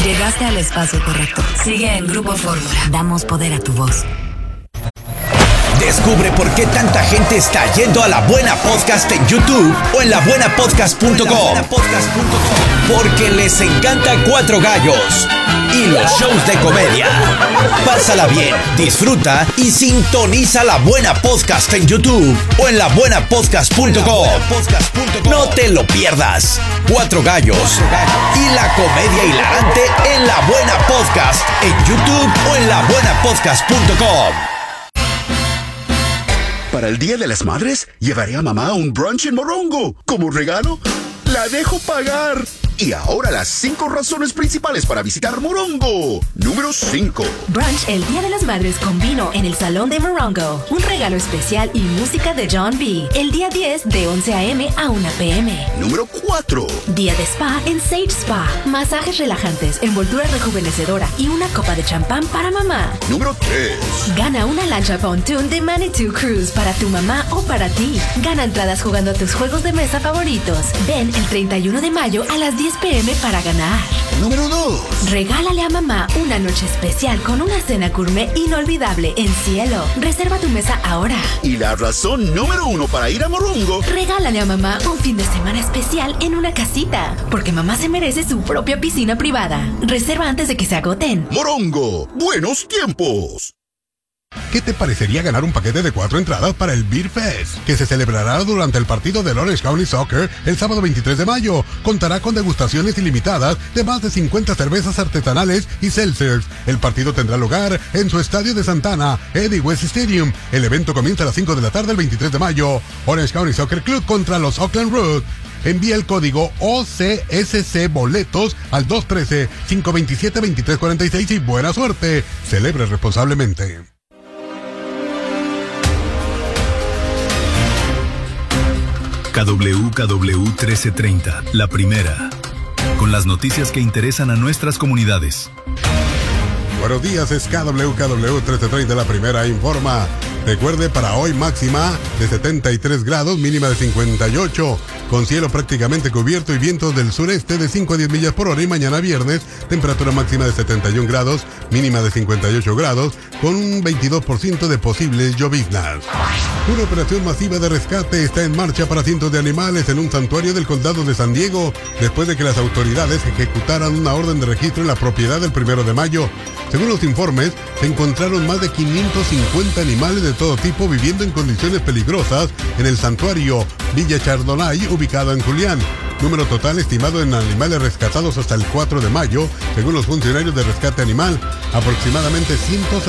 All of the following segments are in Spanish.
Llegaste al espacio correcto. Sigue en Grupo Fórmula. Damos poder a tu voz. Descubre por qué tanta gente está yendo a La Buena Podcast en YouTube o en labuenapodcast.com. Porque les encanta Cuatro Gallos y los shows de comedia. Pásala bien, disfruta y sintoniza La Buena Podcast en YouTube o en labuenapodcast.com. No te lo pierdas. Cuatro Gallos y la comedia hilarante en La Buena Podcast en YouTube o en labuenapodcast.com. Para el Día de las Madres, llevaré a mamá a un brunch en Morongo. Como regalo, la dejo pagar. Y ahora las 5 razones principales para visitar Morongo. Número 5. Brunch el Día de las Madres con vino en el Salón de Morongo. Un regalo especial y música de John B. El día 10 de 11 a.m. a 1 p.m. Número 4. Día de spa en Sage Spa. Masajes relajantes, envoltura rejuvenecedora y una copa de champán para mamá. Número 3. Gana una lancha pontoon de Manitou Cruise para tu mamá o para ti. Gana entradas jugando a tus juegos de mesa favoritos. Ven el 31 de mayo a las 10 p.m. para ganar. Número 2. Regálale a mamá una noche especial con una cena gourmet inolvidable en Cielo. Reserva tu mesa ahora. Y la razón número 1 para ir a Morongo. Regálale a mamá un fin de semana especial en una casita, porque mamá se merece su propia piscina privada. Reserva antes de que se agoten. Morongo, buenos tiempos. ¿Qué te parecería ganar un paquete de 4 entradas para el Beer Fest, que se celebrará durante el partido del Orange County Soccer el sábado 23 de mayo? Contará con degustaciones ilimitadas de más de 50 cervezas artesanales y seltzers. El partido tendrá lugar en su estadio de Santana, Eddie West Stadium. El evento comienza a las 5 de la tarde el 23 de mayo. Orange County Soccer Club contra los Oakland Road. Envía el código OCSC Boletos al 213-527-2346 y buena suerte. Celebre responsablemente. KWKW 1330, la primera, con las noticias que interesan a nuestras comunidades. Buenos días, es KWKW 1330, la primera informa. Recuerde, para hoy máxima de 73 grados, mínima de 58, con cielo prácticamente cubierto y vientos del sureste de 5 a 10 millas por hora. Y mañana viernes, temperatura máxima de 71 grados, mínima de 58 grados, con un 22% de posibles lloviznas. Una operación masiva de rescate está en marcha para cientos de animales en un santuario del condado de San Diego, después de que las autoridades ejecutaran una orden de registro en la propiedad el 1 de mayo. Según los informes, se encontraron más de 550 animales de todo tipo viviendo en condiciones peligrosas en el santuario Villa Chardonnay, ubicado en Julián. Número total estimado en animales rescatados hasta el 4 de mayo, según los funcionarios de rescate animal, aproximadamente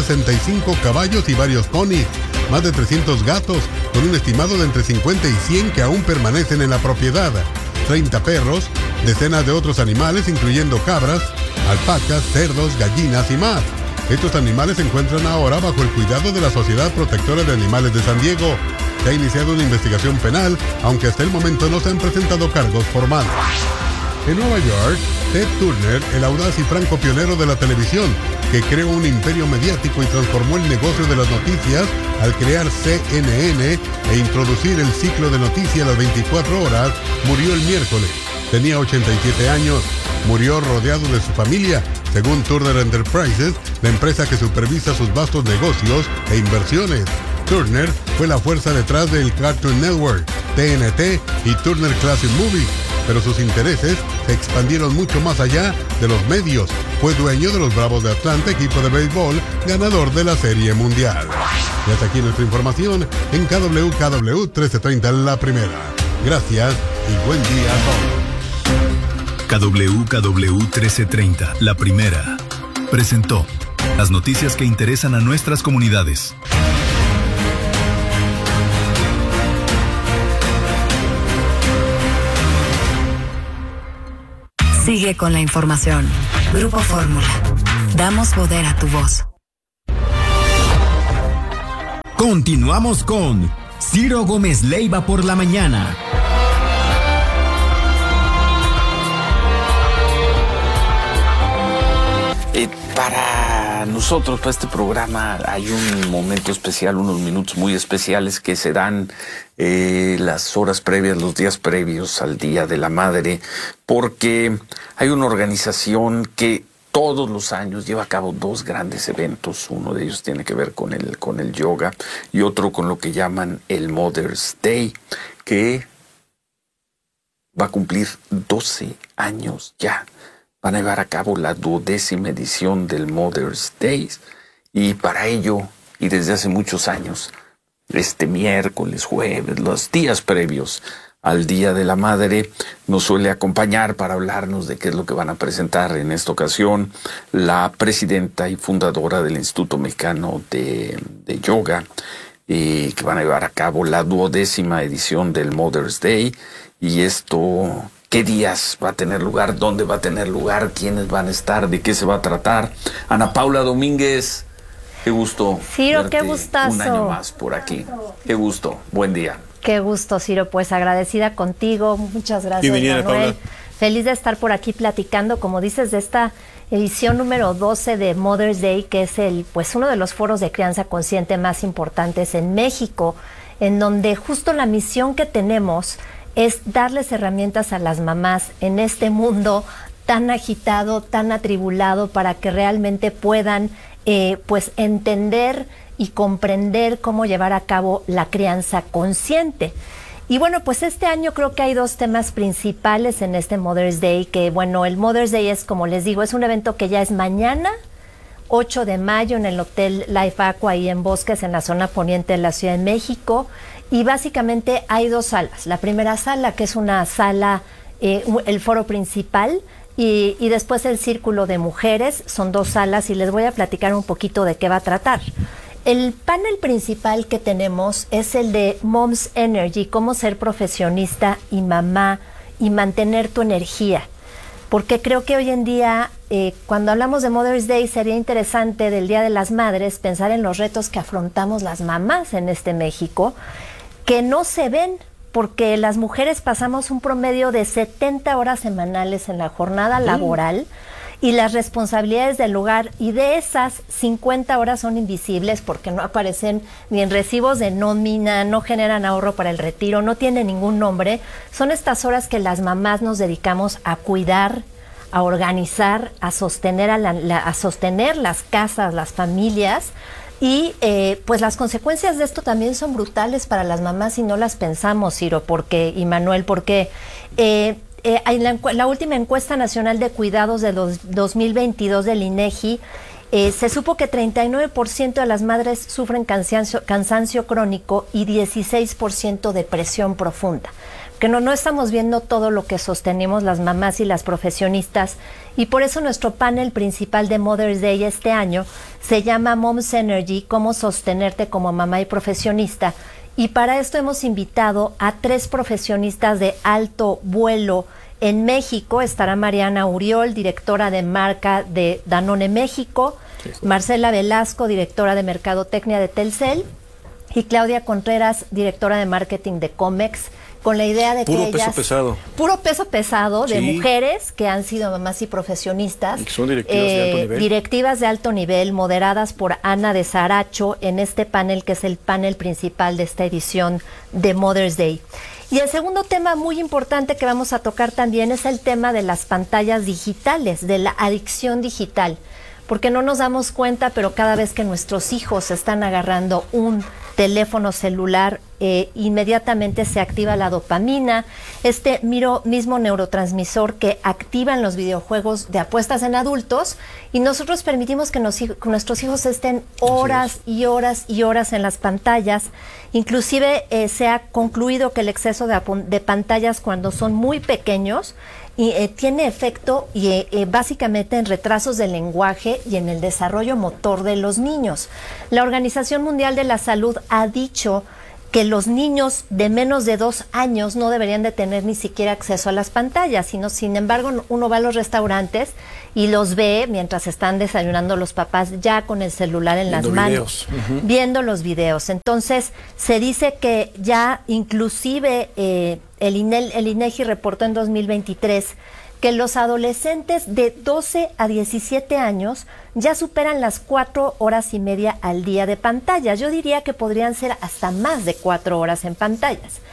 165 caballos y varios ponis, más de 300 gatos, con un estimado de entre 50 y 100 que aún permanecen en la propiedad, 30 perros, decenas de otros animales, incluyendo cabras, alpacas, cerdos, gallinas y más. Estos animales se encuentran ahora bajo el cuidado de la Sociedad Protectora de Animales de San Diego. Se ha iniciado una investigación penal, aunque hasta el momento no se han presentado cargos formales. En Nueva York, Ted Turner, el audaz y franco pionero de la televisión, que creó un imperio mediático y transformó el negocio de las noticias al crear CNN e introducir el ciclo de noticias a las 24 horas, murió el miércoles. Tenía 87 años. Murió rodeado de su familia, según Turner Enterprises, la empresa que supervisa sus vastos negocios e inversiones. Turner fue la fuerza detrás del Cartoon Network, TNT y Turner Classic Movies, pero sus intereses se expandieron mucho más allá de los medios. Fue dueño de los Bravos de Atlanta, equipo de béisbol, ganador de la Serie Mundial. Y hasta aquí nuestra información en KWKW 1330, la primera. Gracias y buen día a todos. KWKW 1330, la primera, presentó las noticias que interesan a nuestras comunidades. Sigue con la información. Grupo Fórmula. Damos poder a tu voz. Continuamos con Ciro Gómez Leiva por la mañana. Para nosotros, para este programa, hay un momento especial, unos minutos muy especiales que serán las horas previas, los días previos al Día de la Madre, porque hay una organización que todos los años lleva a cabo 2 grandes eventos. Uno de ellos tiene que ver con el yoga y otro con lo que llaman el Mother's Day, que va a cumplir 12 años ya. Van a llevar a cabo la 12ª edición del Mother's Day, y para ello, y desde hace muchos años, este miércoles, jueves, los días previos al Día de la Madre, nos suele acompañar para hablarnos de qué es lo que van a presentar en esta ocasión la presidenta y fundadora del Instituto Mexicano de Yoga, que van a llevar a cabo la 12ª edición del Mother's Day. Y esto, ¿qué días va a tener lugar? ¿Dónde va a tener lugar? ¿Quiénes van a estar? ¿De qué se va a tratar? Ana Paula Domínguez, qué gusto. Ciro, qué gustazo. Un año más por aquí. Qué gusto. Buen día. Qué gusto, Ciro. Pues agradecida contigo. Muchas gracias, Bienvenida, Manuel. Paula. Feliz de estar por aquí platicando, como dices, de esta edición número 12 de Mother's Day, que es uno de los foros de crianza consciente más importantes en México, en donde justo la misión que tenemos es darles herramientas a las mamás en este mundo tan agitado, tan atribulado, para que realmente puedan entender y comprender cómo llevar a cabo la crianza consciente. Y bueno, pues este año creo que hay 2 temas principales en este Mother's Day, que bueno, el Mother's Day es, como les digo, es un evento que ya es mañana, 8 de mayo, en el Hotel Life Aqua, ahí en Bosques, en la zona poniente de la Ciudad de México. Y básicamente hay 2 salas. La primera sala, que es una sala, el foro principal, y después el círculo de mujeres. Son 2 salas y les voy a platicar un poquito de qué va a tratar. El panel principal que tenemos es el de Mom's Energy, cómo ser profesionista y mamá y mantener tu energía. Porque creo que hoy en día, cuando hablamos de Mother's Day, sería interesante, del Día de las Madres, pensar en los retos que afrontamos las mamás en México, que no se ven, porque las mujeres pasamos un promedio de 70 horas semanales en la jornada laboral, y las responsabilidades del hogar, y de esas 50 horas son invisibles porque no aparecen ni en recibos de nómina, no generan ahorro para el retiro, no tienen ningún nombre. Son estas horas que las mamás nos dedicamos a cuidar, a organizar, a sostener, a sostener las casas, las familias. Y pues las consecuencias de esto también son brutales para las mamás si no las pensamos, Ciro, y Manuel, porque la última encuesta nacional de cuidados de 2022 del INEGI, se supo que 39% de las madres sufren cansancio crónico y 16% depresión profunda. Que no estamos viendo todo lo que sostenemos las mamás y las profesionistas, y por eso nuestro panel principal de Mother's Day este año se llama Mom's Energy, cómo sostenerte como mamá y profesionista. Y para esto hemos invitado a 3 profesionistas de alto vuelo en México. Estará Mariana Uriol, directora de marca de Danone México, Marcela Velasco, directora de Mercadotecnia de Telcel, y Claudia Contreras, directora de marketing de Comex, con la idea de puro que ellas... Puro peso pesado de mujeres que han sido mamás y profesionistas. Y que son directivas de alto nivel. Directivas de alto nivel, moderadas por Ana de Saracho, en este panel que es el panel principal de esta edición de Mother's Day. Y el segundo tema muy importante que vamos a tocar también es el tema de las pantallas digitales, de la adicción digital. Porque no nos damos cuenta, pero cada vez que nuestros hijos están agarrando un teléfono celular, inmediatamente se activa la dopamina, este mismo neurotransmisor que activan los videojuegos de apuestas en adultos, y nosotros permitimos que nuestros hijos estén horas y horas y horas en las pantallas. Inclusive se ha concluido que el exceso de pantallas cuando son muy pequeños tiene efecto básicamente en retrasos del lenguaje y en el desarrollo motor de los niños. La Organización Mundial de la Salud ha dicho que los niños de menos de 2 años no deberían de tener ni siquiera acceso a las pantallas, sin embargo uno va a los restaurantes y los ve mientras están desayunando los papás ya con el celular en las manos, viendo los videos. Entonces se dice que ya inclusive el INEGI reportó en 2023 que los adolescentes de 12 a 17 años ya superan las 4 horas y media al día de pantallas. Yo diría que podrían ser hasta más de 4 horas en pantallas.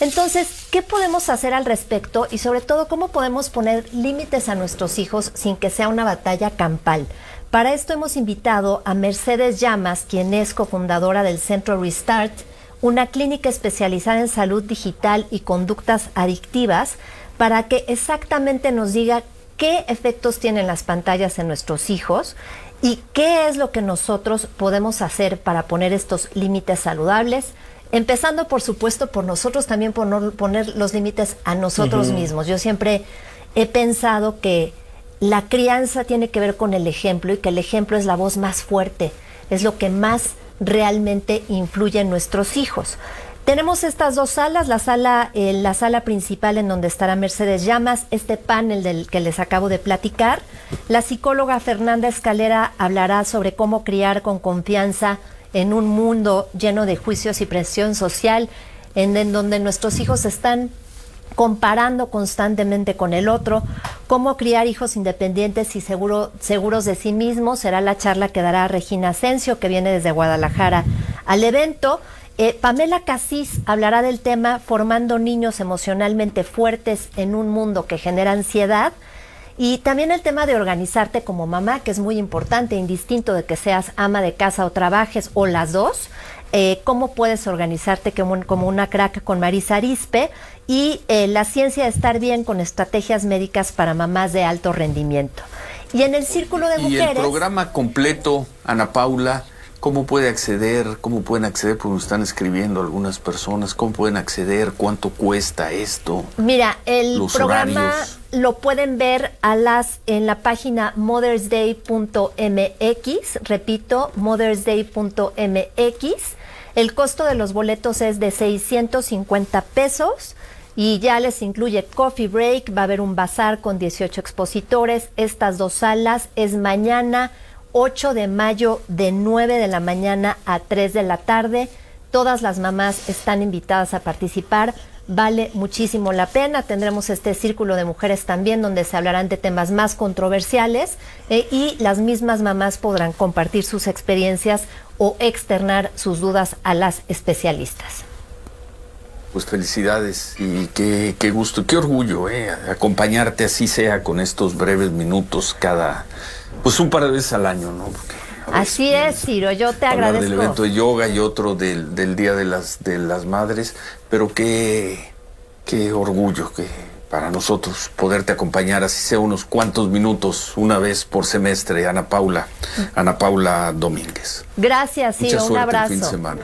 Entonces, ¿qué podemos hacer al respecto? Y sobre todo, ¿cómo podemos poner límites a nuestros hijos sin que sea una batalla campal? Para esto hemos invitado a Mercedes Llamas, quien es cofundadora del Centro Restart, una clínica especializada en salud digital y conductas adictivas, para que exactamente nos diga qué efectos tienen las pantallas en nuestros hijos y qué es lo que nosotros podemos hacer para poner estos límites saludables, empezando, por supuesto, por nosotros también poner los límites a nosotros mismos. Yo siempre he pensado que la crianza tiene que ver con el ejemplo y que el ejemplo es la voz más fuerte, es lo que más realmente influye en nuestros hijos. Tenemos estas dos salas, la sala principal en donde estará Mercedes Llamas, este panel del que les acabo de platicar. La psicóloga Fernanda Escalera hablará sobre cómo criar con confianza en un mundo lleno de juicios y presión social, en donde nuestros hijos están comparando constantemente con el otro. Cómo criar hijos independientes y seguros de sí mismos será la charla que dará Regina Asensio, que viene desde Guadalajara al evento. Pamela Casís hablará del tema formando niños emocionalmente fuertes en un mundo que genera ansiedad, y también el tema de organizarte como mamá, que es muy importante, indistinto de que seas ama de casa o trabajes o las dos. Cómo puedes organizarte como una crack con Marisa Arispe, y la ciencia de estar bien con estrategias médicas para mamás de alto rendimiento. Y en el Círculo de Mujeres... Y el programa completo, Ana Paula, ¿cómo pueden acceder? Porque nos están escribiendo algunas personas. ¿Cómo pueden acceder? ¿Cuánto cuesta esto? Mira, el los programa horarios. Lo pueden ver en la página mothersday.mx. Repito, mothersday.mx. El costo de los boletos es de 650 pesos y ya les incluye coffee break. Va a haber un bazar con 18 expositores. Estas dos salas es mañana 8 de mayo de 9 de la mañana a 3 de la tarde. Todas las mamás están invitadas a participar. Vale muchísimo la pena. Tendremos este Círculo de Mujeres también, donde se hablarán de temas más controversiales y las mismas mamás podrán compartir sus experiencias o externar sus dudas a las especialistas. Pues felicidades y qué gusto, qué orgullo acompañarte, así sea con estos breves minutos pues un par de veces al año, ¿no? Así es, Ciro, yo te agradezco. Del evento de yoga y otro del Día de las Madres, pero qué orgullo que para nosotros poderte acompañar, así sea unos cuantos minutos, una vez por semestre, Ana Paula Domínguez. Gracias, Ciro, mucha suerte un abrazo. El fin de semana.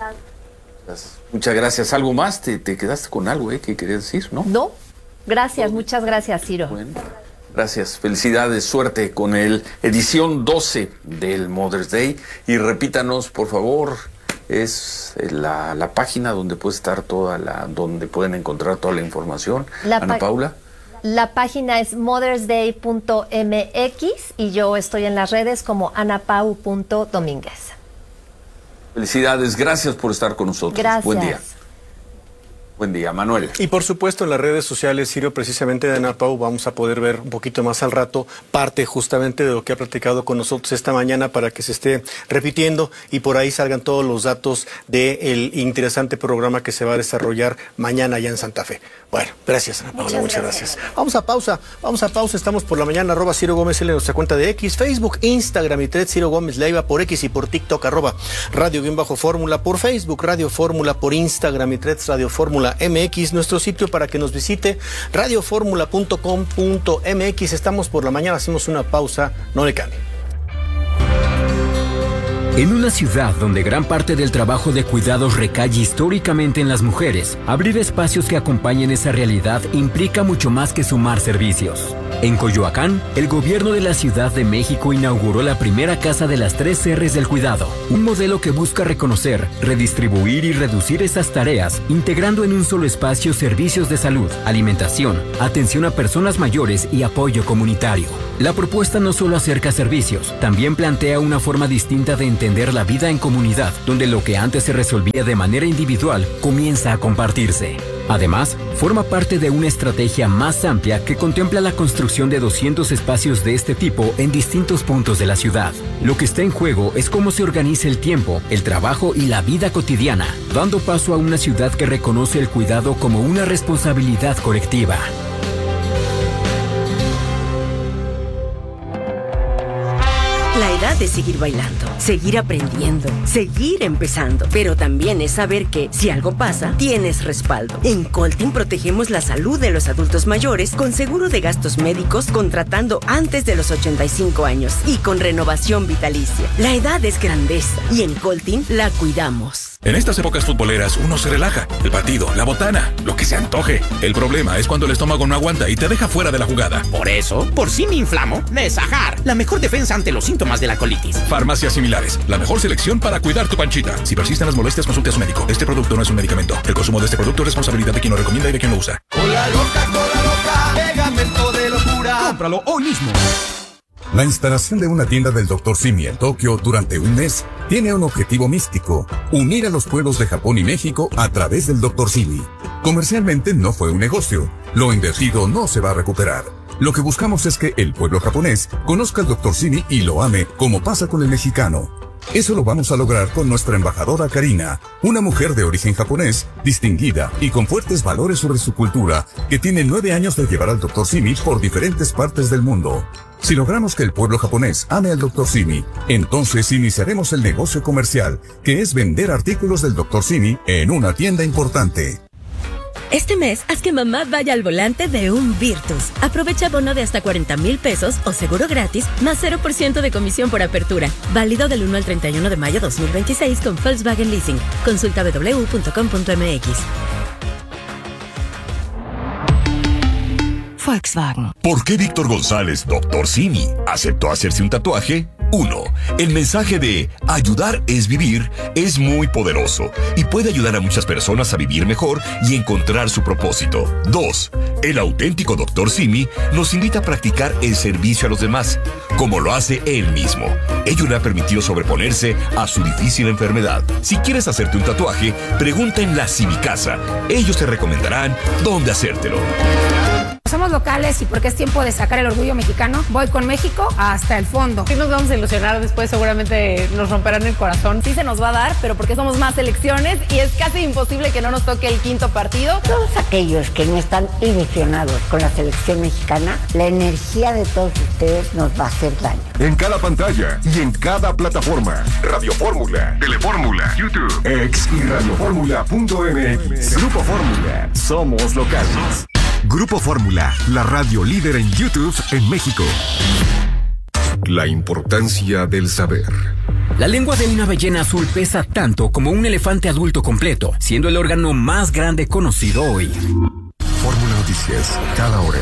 Muchas gracias. ¿Algo más? ¿Te quedaste con algo que querías decir, no? No, gracias, muchas gracias, Ciro. Bueno, gracias, felicidades, suerte con el edición 12 del Mother's Day. Y repítanos, por favor, es la página donde puede estar donde pueden encontrar toda la información. Ana Paula. La página es mothersday.mx y yo estoy en las redes como anapau.domínguez. Felicidades, gracias por estar con nosotros. Gracias. Buen día. Buen día, Manuel. Y por supuesto en las redes sociales, Ciro, precisamente de Ana Pau, vamos a poder ver un poquito más al rato parte justamente de lo que ha platicado con nosotros esta mañana para que se esté repitiendo y por ahí salgan todos los datos del interesante programa que se va a desarrollar mañana allá en Santa Fe. Bueno, gracias, Ana Paula, muchas gracias. Vamos a pausa, estamos por la mañana, @Ciro Gómez L en nuestra cuenta de X, Facebook, Instagram y Threads, Ciro Gómez Leiva por X y por TikTok, @Radio_Fórmula por Facebook, Radio Fórmula por Instagram y Threads, Radio Fórmula MX, nuestro sitio para que nos visite, radioformula.com.mx. Estamos por la mañana, hacemos una pausa, no le cambie. En una ciudad donde gran parte del trabajo de cuidados recae históricamente en las mujeres, abrir espacios que acompañen esa realidad implica mucho más que sumar servicios. En Coyoacán, el gobierno de la Ciudad de México inauguró la primera casa de las 3 R's del cuidado, un modelo que busca reconocer, redistribuir y reducir esas tareas, integrando en un solo espacio servicios de salud, alimentación, atención a personas mayores y apoyo comunitario. La propuesta no solo acerca servicios, también plantea una forma distinta de entender la vida en comunidad, donde lo que antes se resolvía de manera individual comienza a compartirse. Además, forma parte de una estrategia más amplia que contempla la construcción de 200 espacios de este tipo en distintos puntos de la ciudad. Lo que está en juego es cómo se organiza el tiempo, el trabajo y la vida cotidiana, dando paso a una ciudad que reconoce el cuidado como una responsabilidad colectiva. La edad es seguir bailando, seguir aprendiendo, seguir empezando, pero también es saber que, si algo pasa, tienes respaldo. En Coltin protegemos la salud de los adultos mayores con seguro de gastos médicos contratando antes de los 85 años y con renovación vitalicia. La edad es grandeza y en Coltin la cuidamos. En estas épocas futboleras uno se relaja. El partido, la botana, lo que se antoje. El problema es cuando el estómago no aguanta y te deja fuera de la jugada. Por eso, por si me inflamo, Nesajar, la mejor defensa ante los síntomas de la colitis. Farmacias similares, la mejor selección para cuidar tu panchita. Si persisten las molestias, consulte a su médico. Este producto no es un medicamento. El consumo de este producto es responsabilidad de quien lo recomienda y de quien lo usa. Cola loca, pegamento de locura. Cómpralo hoy mismo. La instalación de una tienda del Dr. Simi en Tokio durante un mes tiene un objetivo místico: unir a los pueblos de Japón y México a través del Dr. Simi. Comercialmente no fue un negocio. Lo invertido no se va a recuperar. Lo que buscamos es que el pueblo japonés conozca al Dr. Simi y lo ame como pasa con el mexicano. Eso lo vamos a lograr con nuestra embajadora Karina, una mujer de origen japonés, distinguida y con fuertes valores sobre su cultura, que tiene 9 años de llevar al Dr. Simi por diferentes partes del mundo. Si logramos que el pueblo japonés ame al Dr. Simi, entonces iniciaremos el negocio comercial, que es vender artículos del Dr. Simi en una tienda importante. Este mes, haz que mamá vaya al volante de un Virtus. Aprovecha bono de hasta 40,000 pesos o seguro gratis, más 0% de comisión por apertura. Válido del 1 al 31 de mayo 2026 con Volkswagen Leasing. Consulta www.com.mx. Volkswagen. ¿Por qué Víctor González, Dr. Simi, aceptó hacerse un tatuaje? 1. El mensaje de ayudar es vivir es muy poderoso y puede ayudar a muchas personas a vivir mejor y encontrar su propósito. 2. El auténtico Dr. Simi nos invita a practicar el servicio a los demás, como lo hace él mismo. Ello le ha permitido sobreponerse a su difícil enfermedad. Si quieres hacerte un tatuaje, pregunta en la Simicasa. Ellos te recomendarán dónde hacértelo. Somos locales y porque es tiempo de sacar el orgullo mexicano, voy con México hasta el fondo. Sí nos vamos a ilusionar después, seguramente nos romperán el corazón. Sí se nos va a dar, pero porque somos más selecciones y es casi imposible que no nos toque el quinto partido. Todos aquellos que no están ilusionados con la selección mexicana, la energía de todos ustedes nos va a hacer daño. En cada pantalla y en cada plataforma. Radio Fórmula, Telefórmula, YouTube, X y radioformula.mx. Grupo Fórmula, somos locales. Grupo Fórmula, la radio líder en YouTube en México. La importancia del saber. La lengua de una ballena azul pesa tanto como un elefante adulto completo, siendo el órgano más grande conocido hoy. Fórmula Noticias, cada hora.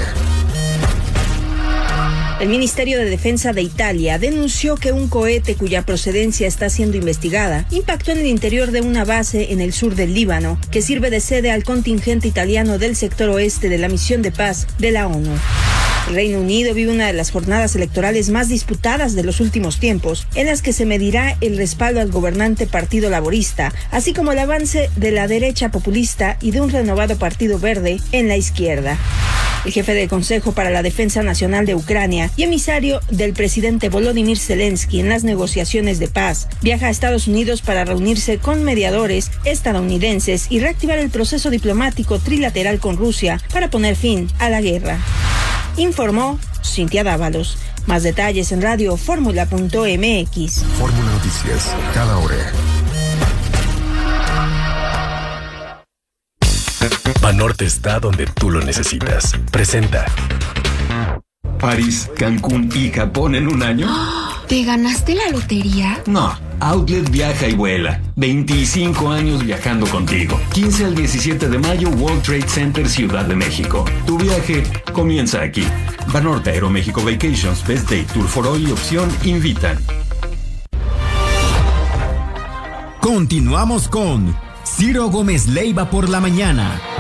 El Ministerio de Defensa de Italia denunció que un cohete cuya procedencia está siendo investigada impactó en el interior de una base en el sur del Líbano, que sirve de sede al contingente italiano del sector oeste de la misión de paz de la ONU. El Reino Unido vive una de las jornadas electorales más disputadas de los últimos tiempos, en las que se medirá el respaldo al gobernante Partido Laborista, así como el avance de la derecha populista y de un renovado Partido Verde en la izquierda. El jefe del Consejo para la Defensa Nacional de Ucrania y emisario del presidente Volodymyr Zelensky en las negociaciones de paz, viaja a Estados Unidos para reunirse con mediadores estadounidenses y reactivar el proceso diplomático trilateral con Rusia para poner fin a la guerra. Informó Cintia Dávalos. Más detalles en radioformula.mx. Fórmula Noticias, cada hora. Banorte está donde tú lo necesitas. Presenta. París, Cancún y Japón en un año. ¿Te ganaste la lotería? No, Outlet viaja y vuela. 25 años viajando contigo. 15 al 17 de mayo, World Trade Center, Ciudad de México. Tu viaje comienza aquí. Banorte Aeroméxico Vacations, Best Day Tour for All y Opción invitan. Continuamos con Ciro Gómez Leiva por la mañana.